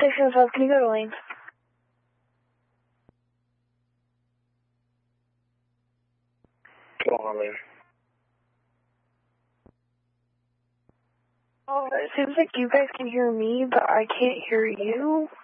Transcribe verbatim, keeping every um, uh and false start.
six seven five, can you go to lane? Go on, lane. Oh, it seems like you guys can hear me, but I can't hear you.